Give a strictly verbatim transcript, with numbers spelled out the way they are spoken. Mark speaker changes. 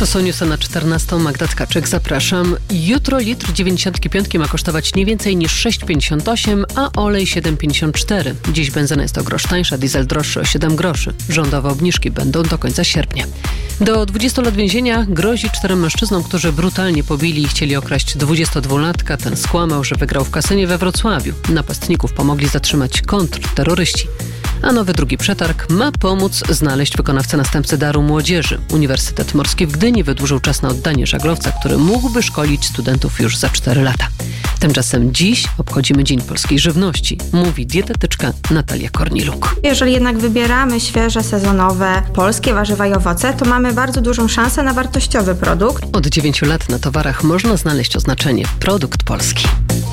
Speaker 1: To są newsy na czternastą. Magda Tkaczyk, zapraszam. Jutro litr dziewięćdziesiątki piątki ma kosztować nie więcej niż sześć pięćdziesiąt osiem, a olej siedem pięćdziesiąt cztery. Dziś benzyna jest o grosz tańsza, diesel droższy o siedem groszy. Rządowe obniżki będą do końca sierpnia. Do dwudziestu lat więzienia grozi czterem mężczyznom, którzy brutalnie pobili i chcieli okraść dwudziestodwulatka. Ten skłamał, że wygrał w kasynie we Wrocławiu. Napastników pomogli zatrzymać kontrterroryści. A nowy drugi przetarg ma pomóc znaleźć wykonawcę następcy Daru Młodzieży. Uniwersytet Morski w Gdyni wydłużył czas na oddanie żaglowca, który mógłby szkolić studentów już za cztery lata. Tymczasem dziś obchodzimy Dzień Polskiej Żywności, mówi dietetyczka Natalia Korniluk.
Speaker 2: Jeżeli jednak wybieramy świeże, sezonowe, polskie warzywa i owoce, to mamy bardzo dużą szansę na wartościowy produkt.
Speaker 1: Od dziewięciu lat na towarach można znaleźć oznaczenie produkt polski.